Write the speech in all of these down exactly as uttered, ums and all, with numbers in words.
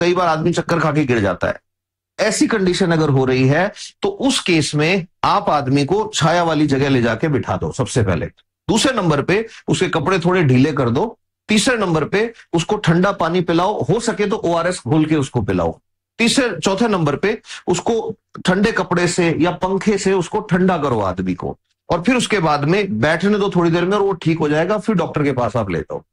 कई बार आदमी चक्कर खा के गिर जाता है। ऐसी कंडीशन अगर हो रही है तो उस केस में आप आदमी को छाया वाली जगह ले जाके बिठा दो सबसे पहले। दूसरे नंबर पे उसके कपड़े थोड़े ढीले कर दो। तीसरे नंबर पे उसको ठंडा पानी पिलाओ, हो सके तो ओआरएस घोल के उसको पिलाओ। तीसरे चौथे नंबर पे उसको ठंडे कपड़े से या पंखे से उसको ठंडा करो आदमी को, और फिर उसके बाद में बैठने दो थोड़ी देर में और वो ठीक हो जाएगा, फिर डॉक्टर के पास आप ले जाओ।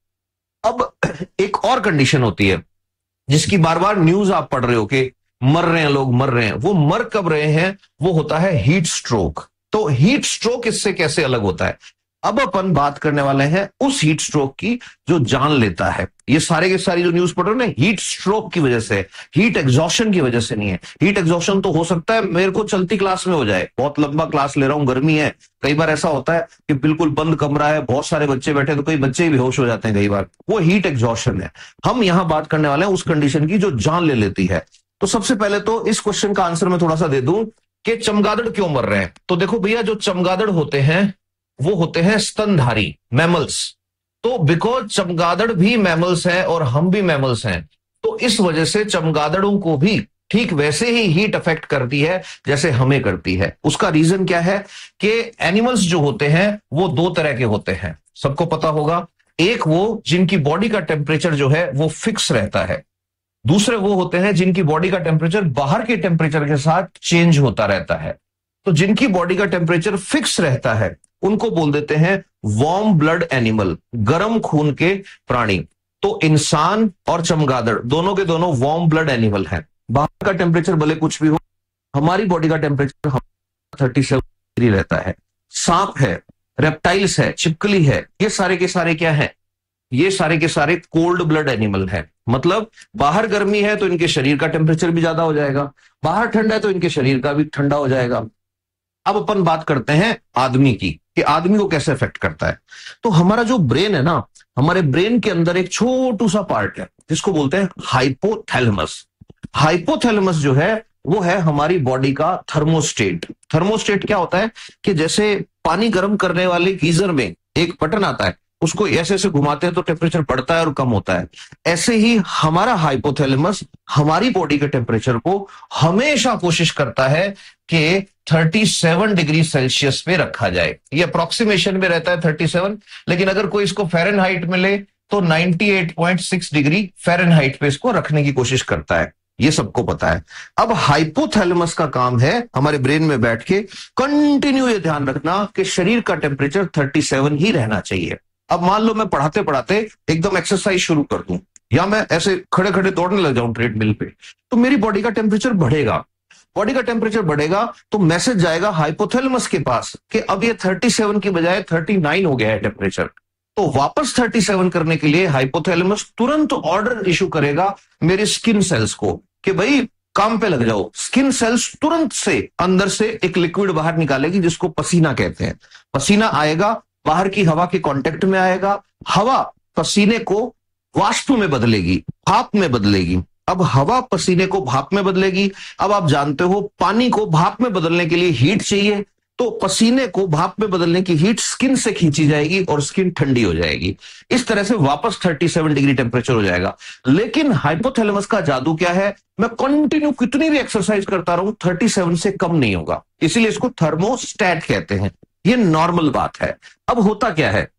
अब एक और कंडीशन होती है जिसकी बार बार न्यूज आप पढ़ रहे हो कि मर रहे हैं लोग, मर रहे हैं। वो मर कब रहे हैं? वो होता है हीट स्ट्रोक। तो हीट स्ट्रोक इससे कैसे अलग होता है? अब अपन बात करने वाले हैं उस हीट स्ट्रोक की जो जान लेता है। ये सारे के सारी जो न्यूज पढ़ रहे हो ना, हीट स्ट्रोक की वजह से, हीट एग्जॉशन की वजह से नहीं है। हीट एग्जॉशन तो हो सकता है मेरे को चलती क्लास में हो जाए, बहुत लंबा क्लास ले रहा हूं, गर्मी है। कई बार ऐसा होता है कि बिल्कुल बंद कमरा है, बहुत सारे बच्चे बैठे, तो कई बच्चे ही बेहोश हो जाते हैं कई बार, वो हीट एग्जॉशन है। हम यहां बात करने वाले हैं उस कंडीशन की जो जान ले लेती है। तो सबसे पहले तो इस क्वेश्चन का आंसर मैं थोड़ा सा दे दूं कि चमगादड़ क्यों मर रहे हैं। तो देखो भैया, जो चमगादड़ होते हैं वो होते हैं स्तनधारी, मैमल्स। तो बिकॉज चमगादड़ भी मैमल्स हैं और हम भी मैमल्स हैं, तो इस वजह से चमगादड़ों को भी ठीक वैसे ही हीट अफेक्ट करती है जैसे हमें करती है। उसका रीजन क्या है कि एनिमल्स जो होते हैं वो दो तरह के होते हैं, सबको पता होगा। एक वो जिनकी बॉडी का टेम्परेचर जो है वो फिक्स रहता है, दूसरे वो होते हैं जिनकी बॉडी का टेम्परेचर बाहर के टेम्परेचर के साथ चेंज होता रहता है। तो जिनकी बॉडी का टेम्परेचर फिक्स रहता है उनको बोल देते हैं वार्म ब्लड एनिमल, गर्म खून के प्राणी। तो इंसान और चमगादड़ दोनों के दोनों वार्म ब्लड एनिमल हैं। बाहर का टेम्परेचर भले कुछ भी हो, हमारी बॉडी का टेम्परेचर थर्टी सेवन डिग्री रहता है। सांप है, रेप्टाइल्स है, छिपकली है, ये सारे के सारे क्या है? ये सारे के सारे कोल्ड ब्लड एनिमल हैं। मतलब बाहर गर्मी है तो इनके शरीर का टेम्परेचर भी ज्यादा हो जाएगा, बाहर ठंडा है तो इनके शरीर का भी ठंडा हो जाएगा। अब अपन बात करते हैं आदमी की कि आदमी को कैसे इफेक्ट करता है। तो हमारा जो ब्रेन है ना, हमारे ब्रेन के अंदर एक छोटू सा पार्ट है जिसको बोलते हैं हाइपोथैलेमस। हाइपोथैलेमस जो है वो है हमारी बॉडी का थर्मोस्टेट। थर्मोस्टेट क्या होता है कि जैसे पानी गर्म करने वाले गीजर में एक बटन आता है, उसको ऐसे ऐसे घुमाते हैं तो टेम्परेचर बढ़ता है और कम होता है। ऐसे ही हमारा हाइपोथैलेमस हमारी बॉडी के टेम्परेचर को हमेशा कोशिश करता है कि सैंतीस डिग्री सेल्सियस पे रखा जाए। ये अप्रोक्सीमेशन में रहता है सैंतीस, लेकिन अगर कोई इसको फ़ारेनहाइट में ले तो अट्ठानवे पॉइंट छह डिग्री फ़ारेनहाइट पे इसको रखने की कोशिश करता है। ये सबको पता है। अब हाइपोथैलेमस का काम है हमारे ब्रेन में बैठ के कंटिन्यू ये ध्यान रखना कि शरीर का टेम्परेचर सैंतीस ही रहना चाहिए। अब मान लो मैं पढ़ाते पढ़ाते एकदम एक्सरसाइज शुरू कर दूं या मैं ऐसे खड़े खड़े दौड़ने लग जाऊं ट्रेडमिल पे, तो मेरी बॉडी का टेम्परेचर बढ़ेगा। बॉडी का टेम्परेचर बढ़ेगा तो मैसेज जाएगा हाइपोथैलेमस के पास कि अब ये सैंतीस की बजाय उनतालीस हो गया है टेम्परेचर। तो वापस सैंतीस करने के लिए हाइपोथैलेमस तुरंत ऑर्डर इशू करेगा मेरे स्किन सेल्स को कि भाई काम पे लग जाओ। स्किन सेल्स तुरंत से अंदर से एक लिक्विड बाहर निकालेगी जिसको पसीना कहते हैं। पसीना आएगा, बाहर की हवा के कांटेक्ट में आएगा, हवा पसीने को वाष्प में बदलेगी, भाप में बदलेगी। अब हवा पसीने को भाप में बदलेगी। अब आप जानते हो पानी को भाप में बदलने के लिए हीट चाहिए, तो पसीने को भाप में बदलने की हीट स्किन से खींची जाएगी और स्किन ठंडी हो जाएगी। इस तरह से वापस सैंतीस डिग्री टेम्परेचर हो जाएगा। लेकिन हाइपोथैलेमस का जादू क्या है? मैं कंटिन्यू कितनी भी एक्सरसाइज करता रहूं सैंतीस से कम नहीं होगा, इसीलिए इसको थर्मोस्टेट कहते हैं। ये नॉर्मल बात है। अब होता क्या है,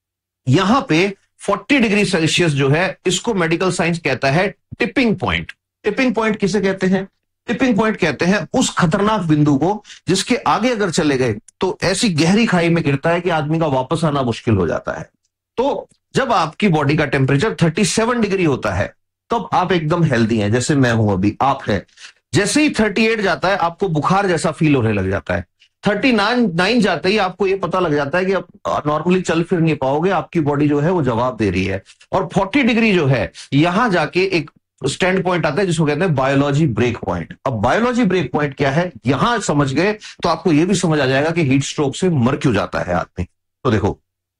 यहां पे चालीस डिग्री सेल्सियस जो है इसको मेडिकल साइंस कहता है टिपिंग पॉइंट। टिपिंग पॉइंट किसे कहते हैं? टिपिंग पॉइंट कहते हैं उस खतरनाक बिंदु को जिसके आगे अगर चले गए तो ऐसी गहरी खाई में गिरता है कि आदमी का वापस आना मुश्किल हो जाता है। तो जब आपकी बॉडी का टेम्परेचर सैंतीस डिग्री होता है तब आप एकदम हेल्दी हैं, जैसे मैं हूं अभी, आप है। जैसे ही अड़तीस जाता है आपको बुखार जैसा फील होने लग जाता है। उनतालीस जाते ही आपको ये पता लग जाता है कि अब नॉर्मली चल फिर नहीं पाओगे, आपकी बॉडी जो है वो जवाब दे रही है। और चालीस डिग्री जो है यहां जाके एक स्टैंड पॉइंट आता है जिसको कहते हैं बायोलॉजी ब्रेक पॉइंट। अब बायोलॉजी ब्रेक पॉइंट क्या है यहां समझ गए तो आपको यह भी समझ आ जाएगा कि हीट स्ट्रोक से मर क्यों जाता है आदमी। तो देखो,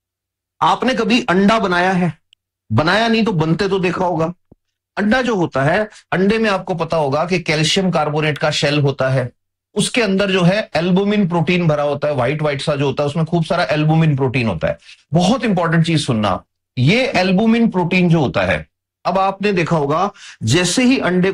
आपने कभी अंडा बनाया है? बनाया नहीं तो बनते तो देखा होगा। अंडा जो होता है, अंडे में आपको पता होगा कि कैल्शियम कार्बोनेट का शेल होता है, उसके अंदर जो है एल्बुमिन प्रोटीन भरा होता है, व्हाइट व्हाइट सा जो होता है उसमें खूब सारा एल्बुमिन प्रोटीन होता है। बहुत इंपॉर्टेंट चीज सुनना, ये एल्बुमिन प्रोटीन जो होता है अब आपने देखा होगा जैसे ही अंडे